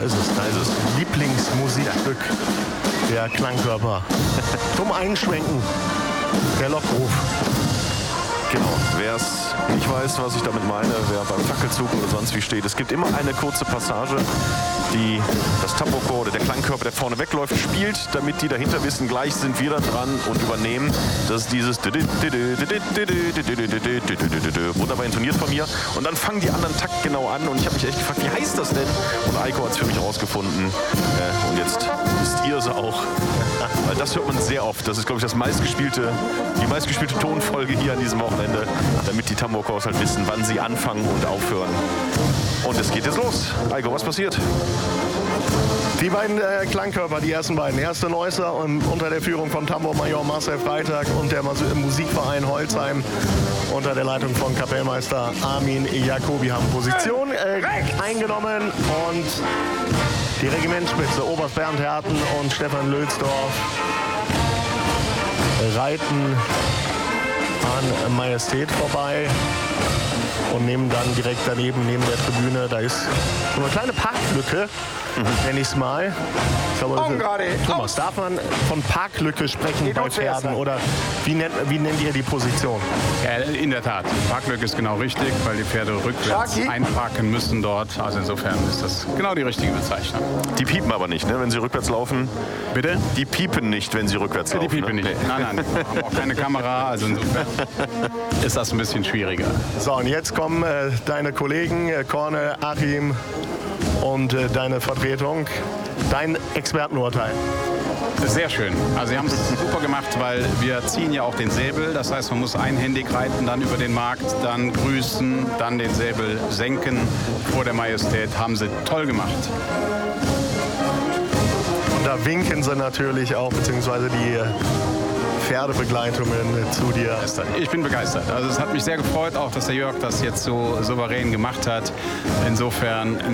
ist es. Das Lieblingsmusikstück der Klangkörper. Zum Einschwenken, der Lockruf. Genau, wer es nicht weiß, was ich damit meine, wer beim Fackelzug oder sonst wie steht, es gibt immer eine kurze Passage, die das Tambourchor oder der Klangkörper, der vorne wegläuft, spielt, damit die dahinter wissen, gleich sind wir da dran und übernehmen. Das ist dieses wunderbar intoniert von mir. Und dann fangen die anderen Takt genau an und ich habe mich echt gefragt, wie heißt das denn? Und Eiko hat es für mich rausgefunden. Und jetzt wisst ihr es auch. Weil das hört man sehr oft. Das ist, glaube ich, die meistgespielte Tonfolge hier an diesem Wochenende, damit die Tambourchors halt wissen, wann sie anfangen und aufhören. Und es geht jetzt los. Eiko, was passiert? Die beiden Klangkörper, die ersten beiden. Erste Neusser und unter der Führung von Tambourmajor Marcel Freitag und der Musikverein Holzheim unter der Leitung von Kapellmeister Armin Jacobi haben Position eingenommen und die Regimentsspitze Oberst Bernd Herten und Stefan Lülsdorf reiten an Majestät vorbei und nehmen dann direkt daneben, neben der Tribüne, da ist so eine kleine Parklücke, nenne ich es mal. Ich glaube, Thomas, darf man von Parklücke sprechen bei Pferden oder wie nennt ihr die Position? Ja, in der Tat, Parklücke ist genau richtig, weil die Pferde rückwärts einparken müssen dort. Also insofern ist das genau die richtige Bezeichnung. Die piepen aber nicht, ne, wenn sie rückwärts laufen. Bitte? Die piepen nicht, wenn sie rückwärts laufen. Die piepen nicht. Nein, wir haben auch keine Kamera, also insofern ist das ein bisschen schwieriger. So, und jetzt kommen deine Kollegen, Korne, Achim und deine Vertretung. Dein Expertenurteil. Sehr schön. Also Sie haben es super gemacht, weil wir ziehen ja auch den Säbel. Das heißt, man muss einhändig reiten, dann über den Markt, dann grüßen, dann den Säbel senken vor der Majestät. Haben Sie toll gemacht. Und da winken sie natürlich auch, beziehungsweise die Pferdebegleitungen zu dir. Ich bin begeistert. Also es hat mich sehr gefreut, auch dass der Jörg das jetzt so souverän gemacht hat. Insofern